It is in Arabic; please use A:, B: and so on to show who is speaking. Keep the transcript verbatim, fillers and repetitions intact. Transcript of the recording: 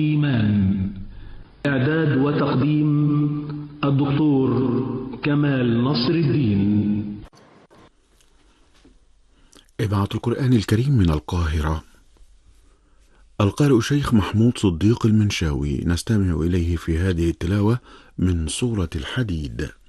A: إيمان. إعداد وتقديم الدكتور كمال نصر الدين.
B: إذاعة القرآن الكريم من القاهرة. القارئ الشيخ محمود صديق المنشاوي، نستمع إليه في هذه التلاوة من سورة الحديد.